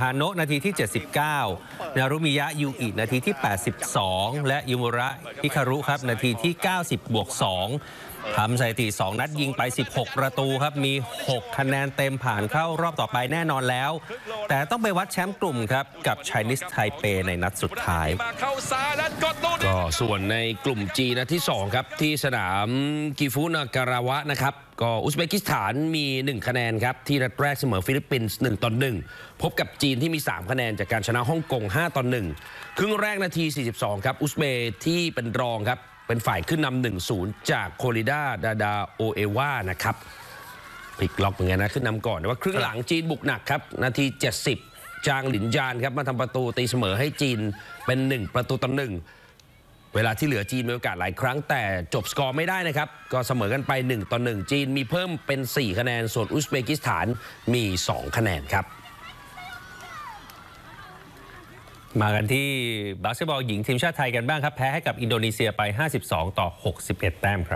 าโนะนาทีที่ 79 นารุมิยะยูอินาทีที่ 82 และยูมุระฮิคารุครับนาทีที่ 90+2 ทำสถิติ 2 นัดยิงไป 16 ประตูครับมี 6 คะแนนเต็มผ่านเข้ารอบต่อไปแน่นอนแล้วแต่ต้องไปวัดแชมป์กลุ่มครับกับไชนีสไทเปในนัดสุดท้ายก็ส่วนในกลุ่ม G นัดที่ 2 ครับที่สนามกิฟุนาการาวะนะครับก็อุซเบกิสถานมี 1 คะแนนครับที่นัดแรกเสมอฟิลิปปินส์1-1พบกับจีนที่มี 3 คะแนนจากการชนะฮ่องกง5-1ครึ่งแรกนาที 42 ครับอุซเบกที่เป็นรองครับเป็นฝ่ายขึ้นนำ 1-0 จากโคลิดาดาดาโอเอวานะครับพลิกล็อกเหมือนกันนะขึ้นนำก่อนแต่ว่าครึ่งหลังจีนบุกหนักครับนาที 70 จางหลินยานครับมาทำประตูตีเสมอให้จีนเป็น1-1เวลาที่เหลือจีนมีโอกาสหลายครั้งแต่จบสกอร์ไม่ได้นะครับก็เสมอกันไป1-1จีนมีเพิ่มเป็น4 คะแนนส่วนอุซเบกิสถานมี 2 คะแนนครับมากันที่บาสเกตบอลหญิงทีมชาติไทยกันบ้างครับแพ้ให้กับอินโดนีเซียไป52-61 แต้มครับ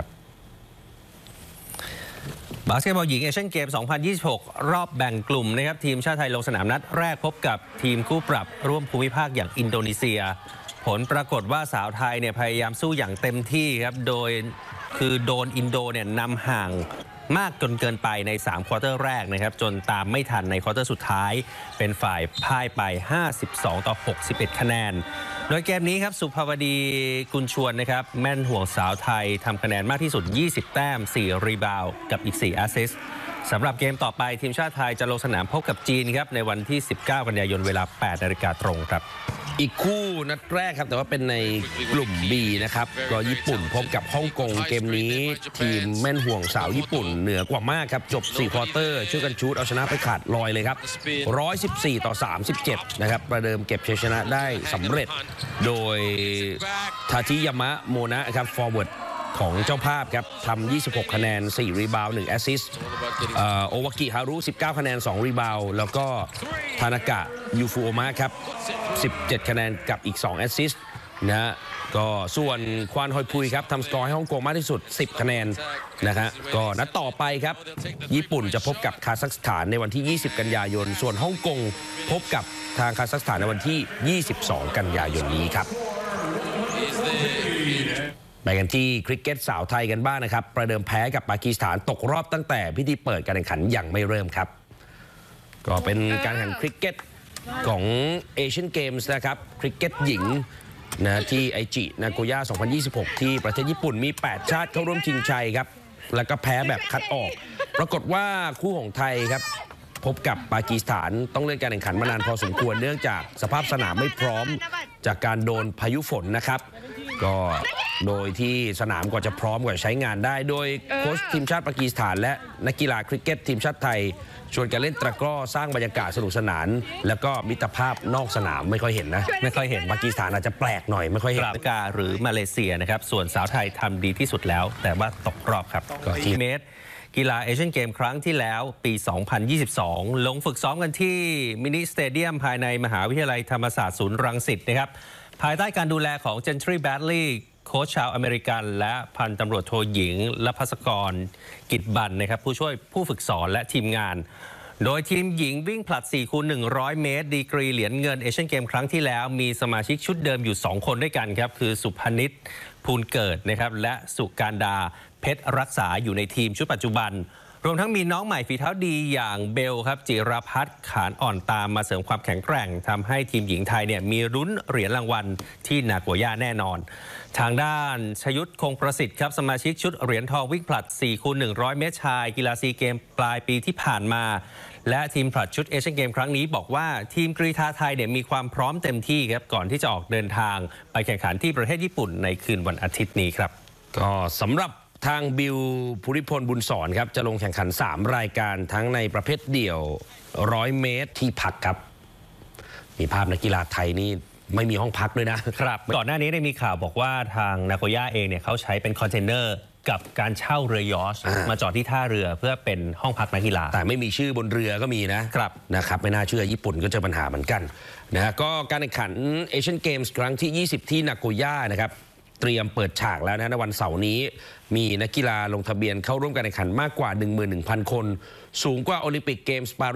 บาสเกตบอลหญิงเอเชียนเกม 2026 รอบแบ่งกลุ่มนะครับทีมชาติไทยลงสนามนัดแรกพบกับทีมคู่ปรับร่วมภูมิภาคอย่างอินโดนีเซียผลปรากฏว่าสาวไทยเนี่ยพยายามสู้อย่างเต็มที่ครับโดยโดนอินโดเนี่ยนำห่างมากจนเกินไปใน3ควอเตอร์แรกนะครับจนตามไม่ทันในควอเตอร์สุดท้ายเป็นฝ่ายพ่ายไป52-61 คะแนนโดยเกมนี้ครับสุภาวดีกุลชวนนะครับแม่นห่วงสาวไทยทำคะแนนมากที่สุด20 แต้ม4 รีบาวด์กับอีก4 แอสซิสต์สำหรับเกมต่อไปทีมชาติไทยจะลงสนามพบกับจีนครับในวันที่19 กันยายนเวลา 8 นาฬิกาตรงครับอีกคู่นัดแรกครับแต่ว่าเป็นในกลุ่ม B นะครับก็ญี่ปุ่นพบกับฮ่องกงเกมนี้ทีมแม่นห่วงสาวญี่ปุ่นเหนือกว่ามากครับจบ4ควอเตอร์ช่วยกันชูตเอาชนะไปขาดลอยเลยครับ114-37นะครับประเดิมเก็บชัยชนะได้สำเร็จโดยทาชิยามะโมนะครับฟอร์เวิร์ดของเจ้าภาพครับทำ26 คะแนน4 รีบาวด์1 แอสซิสต์โอวากิฮารุ19 คะแนน2 รีบาวด์แล้วก็ทานากะยูฟุโอมะครับ17 คะแนนกับอีก2 แอสซิสต์นะก็ส่วนควานฮอยพุยครับทำสกอร์ให้ฮ่องกงมากที่สุด10 คะแนนนะครับก็นัดต่อไปครับญี่ปุ่นจะพบกับคาซัคสถานในวันที่ 20 กันยายนส่วนฮ่องกงพบกับทางคาซัคสถานในวันที่ 22 กันยายนนี้ครับไปกันที่คริกเก็ตสาวไทยกันบ้างนะครับประเดิมแพ้กับปากีสถานตกรอบตั้งแต่พิธีเปิดการแข่งขันยังไม่เริ่มครับก็เป็นการแข่งคริกเก็ตของเอเชียนเกมส์นะครับคริกเก็ตหญิงนะที่ไอจินาโกย่า 2026 ที่ประเทศญี่ปุ่นมี 8 ชาติเข้าร่วมชิงชัยครับแล้วก็แพ้แบบคัดออกปรากฏว่าคู่ของไทยครับพบกับปากีสถานต้องเลื่อนการแข่งขันมานานพอสมควรเนื่องจากสภาพสนามไม่พร้อมจากการโดนพายุฝนนะครับก็โดยที่สนามกว่าจะพร้อมกว่าใช้งานได้โดยโค้ชทีมชาติปากีสถานและนักกีฬาคริกเก็ตทีมชาติไทยชวนกันเล่นตะกร้อสร้างบรรยากาศสนุกสนานแล้วก็มิตรภาพนอกสนามไม่ค่อยเห็นนะไม่ค่อยเห็นปากีสถานอาจจะแปลกหน่อยไม่ค่อยเห็นกาหรือมาเลเซียนะครับส่วนสาวไทยทำดีที่สุดแล้วแต่ว่าตกรอบครับที่เมตรกีฬาเอเชียนเกมครั้งที่แล้วปี 2022 ลงฝึกซ้อมกันที่มินิสเตเดียมภายในมหาวิทยาลัยธรรมศาสตร์ศูนย์รังสิตนะครับภายใต้การดูแลของเจนทรีแบดลีย์โค้ชชาวอเมริกันและพันตำรวจโทหญิงและภัสกรกิจบันนะครับผู้ช่วยผู้ฝึกสอนและทีมงานโดยทีมหญิงวิ่งผลัด 4x100 เมตรดีกรีเหรียญเงินเอเชียนเกมครั้งที่แล้วมีสมาชิกชุดเดิมอยู่2 คนด้วยกันครับคือสุพนิชภูลเกิดนะครับและสุการดาเพชรรักษาอยู่ในทีมชุดปัจจุบันรวมทั้งมีน้องใหม่ฝีเท้าดีอย่างเบลครับจิรพัฒน์ขานอ่อนตามมาเสริมความแข็งแกร่งทำให้ทีมหญิงไทยเนี่ยมีลุ้นเหรียญรางวัลที่นาโกย่าแน่นอนทางด้านชยุทธคงประสิทธิ์ครับสมาชิกชุดเหรียญทองวิ่งผลัด 4x100 เมตรชายกีฬาซีเกมปลายปีที่ผ่านมาและทีมผลัดชุดเอเชียนเกมครั้งนี้บอกว่าทีมกรีฑาไทยเนี่ยมีความพร้อมเต็มที่ครับก่อนที่จะออกเดินทางไปแข่งขันที่ประเทศญี่ปุ่นในคืนวันอาทิตย์นี้ครับก็สำหรับทางบิวภูริพลบุญสอนครับจะลงแข่งขัน3 รายการทั้งในประเภทเดี่ยว100 เมตรที่พักครับมีภาพนักกีฬาไทยนี่ไม่มีห้องพักด้วยนะครับก่อนหน้านี้ได้มีข่าวบอกว่าทางนาโกย่าเองเนี่ยเขาใช้เป็นคอนเทนเนอร์กับการเช่าเรือยอชต์มาจอดที่ท่าเรือเพื่อเป็นห้องพักนักกีฬาแต่ไม่มีชื่อบนเรือก็มีนะครับไม่น่าเชื่อญี่ปุ่นก็เจอปัญหาเหมือนกันนะก็การแข่งขันเอเชียนเกมส์ครั้งที่20ที่นาโกย่านะครับเตรียมเปิดฉากแล้วนะในวันเสาร์นี้มีนักกีฬาลงทะเบียนเข้าร่วมการแข่งขันมากกว่า 11,000 คนสูงกว่าโอลิมปิกเกมส์ปา